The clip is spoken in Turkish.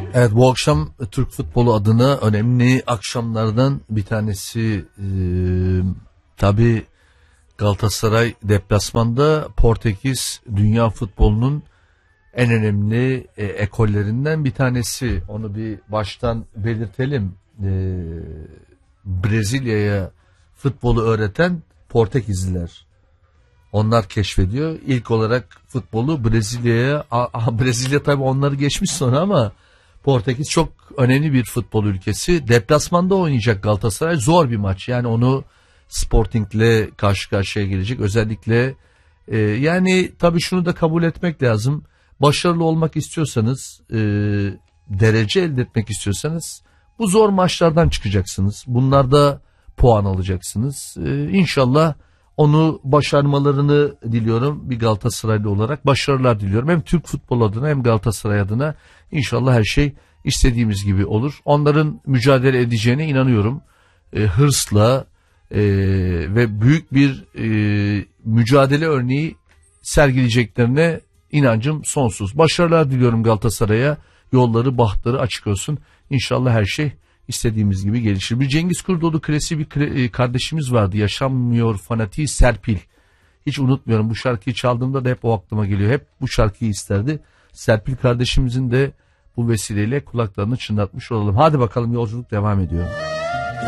Evet, bu akşam Türk futbolu adına önemli akşamlardan bir tanesi. Tabii Galatasaray deplasmanda Portekiz dünya futbolunun en önemli ekollerinden bir tanesi. Onu bir baştan belirtelim. Brezilya'ya futbolu öğreten Portekizliler. Onlar keşfediyor. İlk olarak futbolu Brezilya'ya, Brezilya tabii onları geçmiş sonra ama Portekiz çok önemli bir futbol ülkesi. Deplasmanda oynayacak Galatasaray, zor bir maç. Yani onu Sporting'le karşı karşıya gelecek. Özellikle yani tabii şunu da kabul etmek lazım. Başarılı olmak istiyorsanız, derece elde etmek istiyorsanız bu zor maçlardan çıkacaksınız. Bunlarda puan alacaksınız. İnşallah onu başarmalarını diliyorum bir Galatasaraylı olarak. Başarılar diliyorum. Hem Türk futbol adına hem Galatasaray adına. İnşallah her şey istediğimiz gibi olur. Onların mücadele edeceğine inanıyorum. Hırsla ve büyük bir mücadele örneği sergileyeceklerine inancım sonsuz. Başarılar diliyorum Galatasaray'a. Yolları, bahtları açık olsun. İnşallah her şey istediğimiz gibi gelişir. Bir Cengiz Kurdoğlu klasik bir kardeşimiz vardı. Yaşanmıyor fanatiği Serpil. Hiç unutmuyorum. Bu şarkıyı çaldığımda da hep o aklıma geliyor. Hep bu şarkıyı isterdi. Serpil kardeşimizin de bu vesileyle kulaklarını çınlatmış olalım. Hadi bakalım, yolculuk devam ediyor.